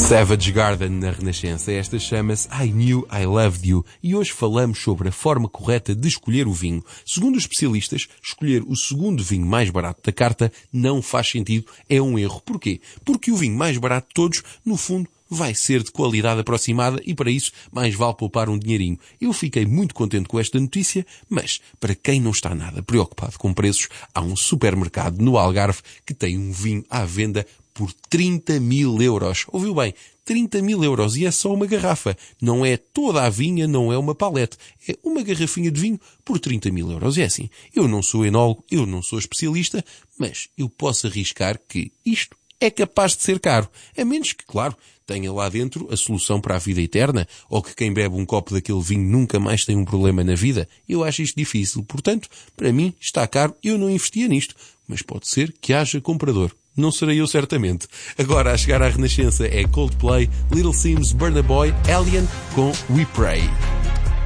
Savage Garden na Renascença. Esta chama-se I Knew I Loved You e hoje falamos sobre a forma correta de escolher o vinho. Segundo os especialistas, escolher o segundo vinho mais barato da carta não faz sentido, é um erro. Porquê? Porque o vinho mais barato de todos, no fundo, vai ser de qualidade aproximada e para isso mais vale poupar um dinheirinho. Eu fiquei muito contente com esta notícia, mas para quem não está nada preocupado com preços, há um supermercado no Algarve que tem um vinho à venda por 30 mil euros. Ouviu bem? 30 mil euros e é só uma garrafa. Não é toda a vinha, não é uma palete. É uma garrafinha de vinho por 30 mil euros. É assim, eu não sou enólogo, eu não sou especialista, mas eu posso arriscar que isto é capaz de ser caro. A menos que, claro, tenha lá dentro a solução para a vida eterna, ou que quem bebe um copo daquele vinho nunca mais tem um problema na vida. Eu acho isto difícil. Portanto, para mim, está caro, eu não investia nisto. Mas pode ser que haja comprador. Não serei eu certamente. Agora, a chegar à Renascença é Coldplay, Little Sims, Burna Boy, Alien com We Pray.